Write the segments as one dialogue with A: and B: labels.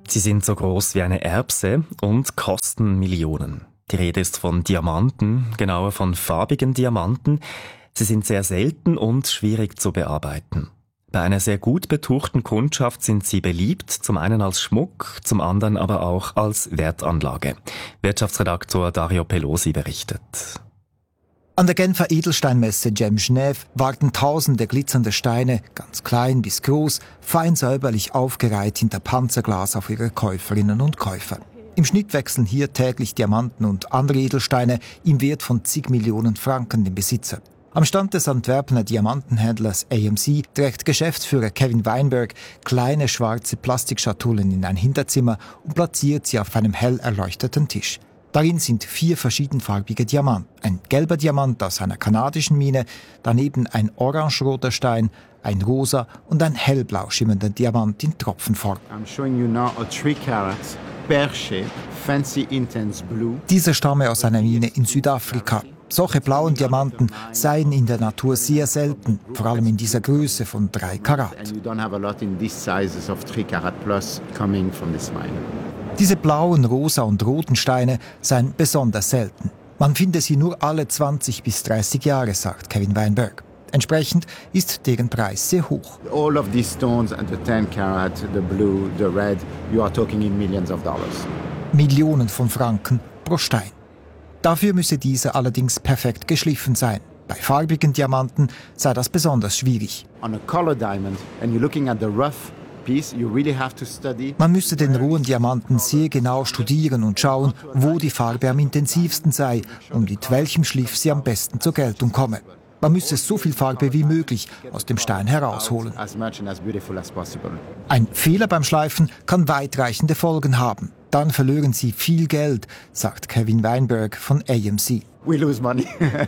A: Sie sind so groß wie eine Erbse und kosten Millionen. Die Rede ist von Diamanten, genauer von farbigen Diamanten. Sie sind sehr selten und schwierig zu bearbeiten. Bei einer sehr gut betuchten Kundschaft sind sie beliebt, zum einen als Schmuck, zum anderen aber auch als Wertanlage. Wirtschaftsredaktor Dario Pelosi berichtet.
B: An der Genfer Edelsteinmesse Gem Genève warten tausende glitzernde Steine, ganz klein bis groß, fein säuberlich aufgereiht hinter Panzerglas auf ihre Käuferinnen und Käufer. Im Schnitt wechseln hier täglich Diamanten und andere Edelsteine im Wert von zig Millionen Franken den Besitzer. Am Stand des Antwerpener Diamantenhändlers AMC trägt Geschäftsführer Kevin Weinberg kleine schwarze Plastikschatullen in ein Hinterzimmer und platziert sie auf einem hell erleuchteten Tisch. Darin sind 4 verschiedenfarbige Diamanten. Ein gelber Diamant aus einer kanadischen Mine, daneben ein orangeroter Stein, ein rosa und ein hellblau schimmernder Diamant in Tropfenform.
C: I'm showing you now a 3-carat pear-shaped fancy intense blue.
B: Dieser stamme aus einer Mine in Südafrika. Solche blauen Diamanten seien in der Natur sehr selten, vor allem in dieser Größe von 3 Karat.
C: And you don't have a lot in these sizes of 3 carat plus coming from this mine.
B: Diese blauen, rosa und roten Steine seien besonders selten. Man finde sie nur alle 20 bis 30 Jahre, sagt Kevin Weinberg. Entsprechend ist deren Preis sehr hoch.
C: All of these stones and the 10 carat, the blue, the red, you are talking in millions of dollars.
B: Millionen von Franken pro Stein. Dafür müsse dieser allerdings perfekt geschliffen sein. Bei farbigen Diamanten sei das besonders schwierig.
C: On a color diamond, and you're looking at the rough piece, you really have to study.
B: Man müsse den rohen Diamanten sehr genau studieren und schauen, wo die Farbe am intensivsten sei und mit welchem Schliff sie am besten zur Geltung komme. Man müsse so viel Farbe wie möglich aus dem Stein herausholen.
C: As much and as beautiful as possible.
B: Ein Fehler beim Schleifen kann weitreichende Folgen haben. Dann verlieren sie viel Geld, sagt Kevin Weinberg von AMC.
C: We lose money.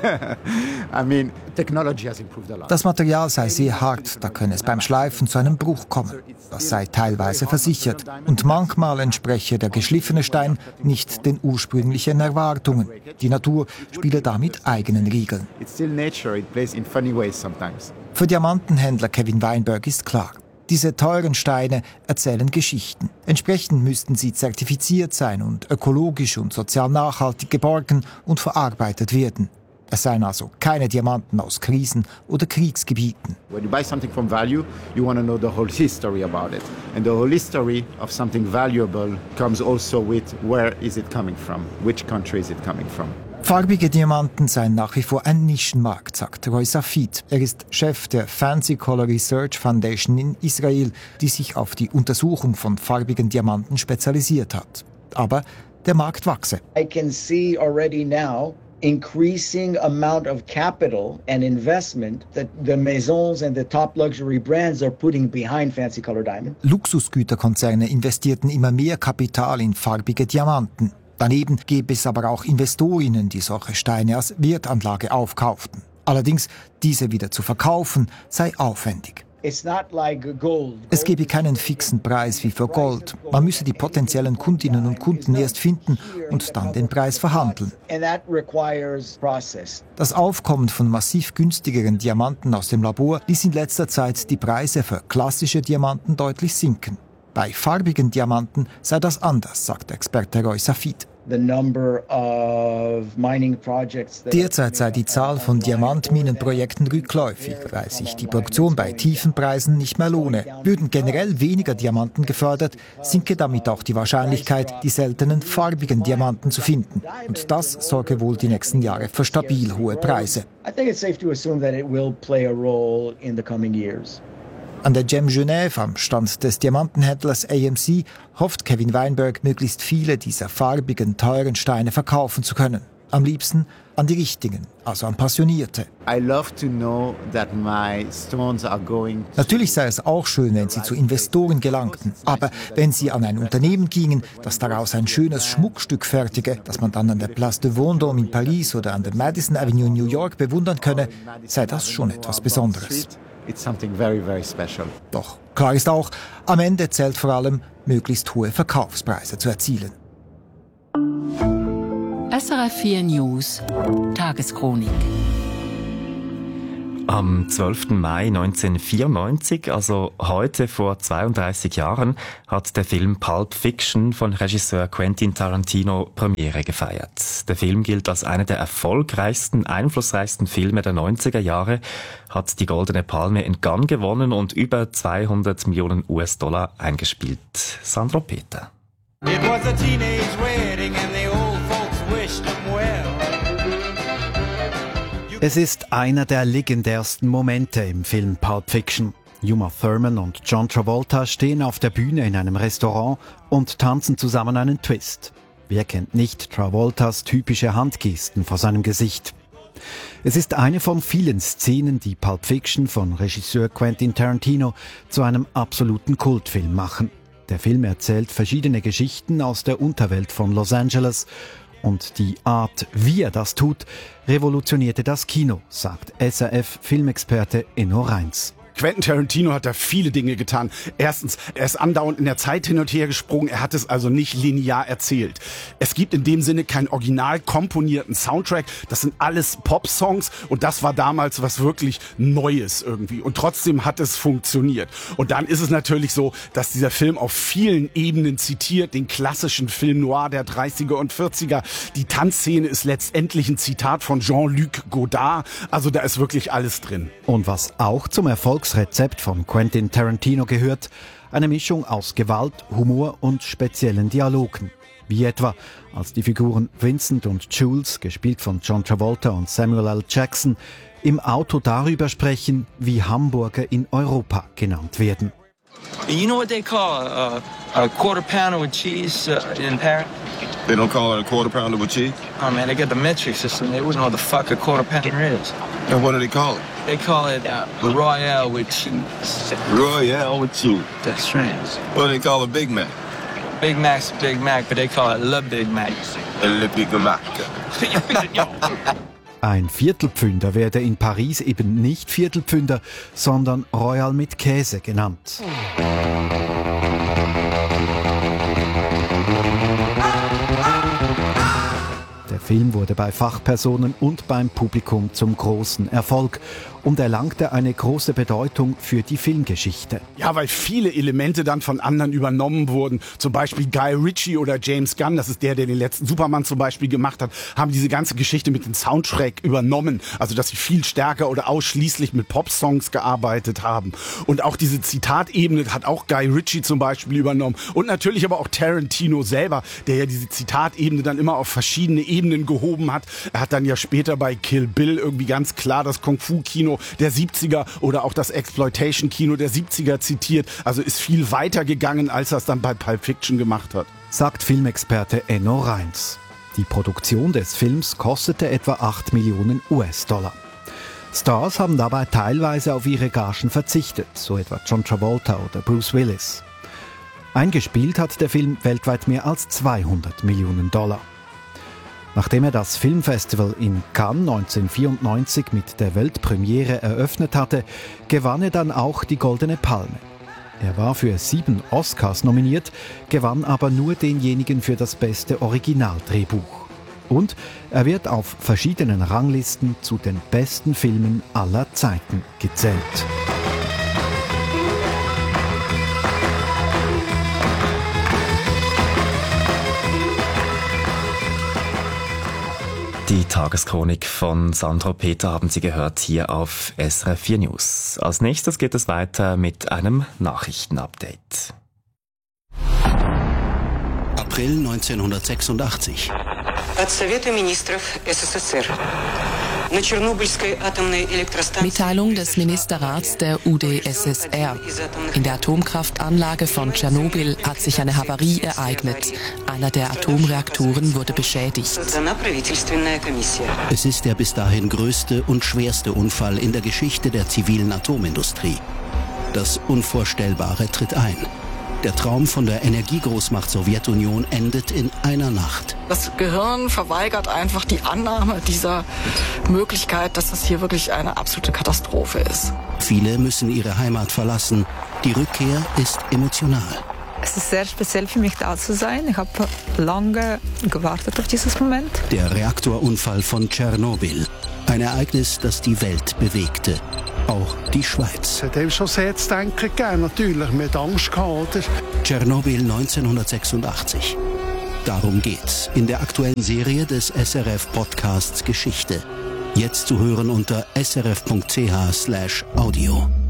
C: I mean, technology has improved a lot.
B: Das Material sei sehr hart, da könne es beim Schleifen zu einem Bruch kommen. Das sei teilweise versichert. Und manchmal entspreche der geschliffene Stein nicht den ursprünglichen Erwartungen. Die Natur spiele da mit eigenen Regeln.
C: It's still nature, it plays in funny ways sometimes.
B: Für Diamantenhändler Kevin Weinberg ist klar: Diese teuren Steine erzählen Geschichten. Entsprechend müssten sie zertifiziert sein und ökologisch und sozial nachhaltig geborgen und verarbeitet werden. Es seien also keine Diamanten aus Krisen- oder Kriegsgebieten.
C: When you buy something from value, you want to know the whole history about it. And the whole history of something valuable comes also with where is it coming from? Which country is it coming from?
B: Farbige Diamanten seien nach wie vor ein Nischenmarkt, sagt Roy Safid. Er ist Chef der Fancy Color Research Foundation in Israel, die sich auf die Untersuchung von farbigen Diamanten spezialisiert hat. Aber der Markt wachse.
D: I can see already now increasing amount of capital and investment that the maisons and the top luxury brands are putting behind fancy color diamond.
B: Luxusgüterkonzerne investierten immer mehr Kapital in farbige Diamanten. Daneben gäbe es aber auch Investorinnen, die solche Steine als Wertanlage aufkauften. Allerdings, diese wieder zu verkaufen, sei aufwendig.
D: It's not like gold.
B: Es gebe keinen fixen Preis wie für Gold. Man müsse die potenziellen Kundinnen und Kunden erst finden und dann den Preis verhandeln.
D: And that requires process.
B: Das Aufkommen von massiv günstigeren Diamanten aus dem Labor ließ in letzter Zeit die Preise für klassische Diamanten deutlich sinken. Bei farbigen Diamanten sei das anders, sagt Experte Roy Safid.
D: The number of mining projects
B: Derzeit sei die Zahl von Diamantminenprojekten rückläufig, weil sich die Produktion bei tiefen Preisen nicht mehr lohne. Würden generell weniger Diamanten gefördert, sinke damit auch die Wahrscheinlichkeit, die seltenen farbigen Diamanten zu finden. Und das sorge wohl die nächsten Jahre für stabil hohe Preise.
D: I think it's safe to assume that it will play a role in the coming years.
B: An der Gem Genève, am Stand des Diamantenhändlers AMC, hofft Kevin Weinberg, möglichst viele dieser farbigen, teuren Steine verkaufen zu können. Am liebsten an die richtigen, also an Passionierte.
C: I love to know that my stones are going to...
B: Natürlich sei es auch schön, wenn sie zu Investoren gelangten. Aber wenn sie an ein Unternehmen gingen, das daraus ein schönes Schmuckstück fertige, das man dann an der Place de Vendôme in Paris oder an der Madison Avenue in New York bewundern könne, sei das schon etwas Besonderes.
C: It's something very, very special.
B: Doch klar ist auch, am Ende zählt vor allem, möglichst hohe Verkaufspreise zu erzielen.
E: SRF 4 News Tageschronik.
A: Am 12. Mai 1994, also heute vor 32 Jahren, hat der Film Pulp Fiction von Regisseur Quentin Tarantino Premiere gefeiert. Der Film gilt als einer der erfolgreichsten, einflussreichsten Filme der 90er Jahre, hat die Goldene Palme in Cannes gewonnen und über 200 Millionen US-Dollar eingespielt. Sandro Peter.
E: It was a teenage wedding and the old folks wished them well.
F: Es ist einer der legendärsten Momente im Film Pulp Fiction. Uma Thurman und John Travolta stehen auf der Bühne in einem Restaurant und tanzen zusammen einen Twist. Wer kennt nicht Travoltas typische Handgesten vor seinem Gesicht? Es ist eine von vielen Szenen, die Pulp Fiction von Regisseur Quentin Tarantino zu einem absoluten Kultfilm machen. Der Film erzählt verschiedene Geschichten aus der Unterwelt von Los Angeles. Und die Art, wie er das tut, revolutionierte das Kino, sagt SRF-Filmexperte Enno Reins.
G: Quentin Tarantino hat da viele Dinge getan. Erstens, er ist andauernd in der Zeit hin und her gesprungen. Er hat es also nicht linear erzählt. Es gibt in dem Sinne keinen original komponierten Soundtrack. Das sind alles Pop-Songs und das war damals was wirklich Neues irgendwie. Und trotzdem hat es funktioniert. Und dann ist es natürlich so, dass dieser Film auf vielen Ebenen zitiert, den klassischen Film Noir der 30er und 40er. Die Tanzszene ist letztendlich ein Zitat von Jean-Luc Godard. Also da ist wirklich alles drin.
F: Und was auch zum Erfolgsrezept von Quentin Tarantino gehört, eine Mischung aus Gewalt, Humor und speziellen Dialogen. Wie etwa, als die Figuren Vincent und Jules, gespielt von John Travolta und Samuel L. Jackson, im Auto darüber sprechen, wie Hamburger in Europa genannt werden.
E: You know what they call a quarter pounder with cheese in Paris?
H: They don't call it a quarter pounder with cheese?
E: Oh man, they got the metric system. They wouldn't know what the fuck a quarter pounder is.
H: And what do they call it?
E: They call it Royale with cheese.
H: Royale with cheese.
E: That's right.
H: What do they call a Big Mac?
E: Big Mac's Big Mac, but they call it Le Big Mac.
H: Le Big Mac.
F: Ein Viertelpfünder werde in Paris eben nicht Viertelpfünder, sondern Royal mit Käse genannt. Der Film wurde bei Fachpersonen und beim Publikum zum großen Erfolg und erlangte eine große Bedeutung für die Filmgeschichte.
G: Ja, weil viele Elemente dann von anderen übernommen wurden. Zum Beispiel Guy Ritchie oder James Gunn, das ist der den letzten Superman zum Beispiel gemacht hat, haben diese ganze Geschichte mit dem Soundtrack übernommen. Also, dass sie viel stärker oder ausschließlich mit Pop-Songs gearbeitet haben. Und auch diese Zitatebene hat auch Guy Ritchie zum Beispiel übernommen. Und natürlich aber auch Tarantino selber, der ja diese Zitatebene dann immer auf verschiedene Ebenen gehoben hat. Er hat dann ja später bei Kill Bill irgendwie ganz klar das Kung-Fu-Kino der 70er oder auch das Exploitation-Kino der 70er zitiert. Also ist viel weiter gegangen, als er es dann bei Pulp Fiction gemacht hat.
F: Sagt Filmexperte Enno Reins. Die Produktion des Films kostete etwa 8 Millionen US-Dollar. Stars haben dabei teilweise auf ihre Gagen verzichtet, so etwa John Travolta oder Bruce Willis. Eingespielt hat der Film weltweit mehr als 200 Millionen Dollar. Nachdem er das Filmfestival in Cannes 1994 mit der Weltpremiere eröffnet hatte, gewann er dann auch die Goldene Palme. Er war für 7 Oscars nominiert, gewann aber nur denjenigen für das beste Originaldrehbuch. Und er wird auf verschiedenen Ranglisten zu den besten Filmen aller Zeiten gezählt.
A: Die Tageschronik von Sandro Peter haben Sie gehört hier auf SRF 4 News. Als nächstes geht es weiter mit einem Nachrichtenupdate.
I: April 1986.
J: От Совета Министров СССР.
K: Mitteilung des Ministerrats der UdSSR. In der Atomkraftanlage von Tschernobyl hat sich eine Havarie ereignet. Einer der Atomreaktoren wurde beschädigt.
I: Es ist der bis dahin größte und schwerste Unfall in der Geschichte der zivilen Atomindustrie. Das Unvorstellbare tritt ein. Der Traum von der Energiegroßmacht Sowjetunion endet in einer Nacht.
L: Das Gehirn verweigert einfach die Annahme dieser Möglichkeit, dass das hier wirklich eine absolute Katastrophe ist.
I: Viele müssen ihre Heimat verlassen. Die Rückkehr ist emotional.
M: Es ist sehr speziell für mich, da zu sein. Ich habe lange gewartet auf dieses Moment.
I: Der Reaktorunfall von Tschernobyl. Ein Ereignis, das die Welt bewegte. Auch die Schweiz.
N: Es hat ihm schon sehr zu denken gegeben, natürlich, mit Angst gehabt, oder?
I: Tschernobyl 1986. Darum geht's in der aktuellen Serie des SRF-Podcasts Geschichte. Jetzt zu hören unter srf.ch/audio.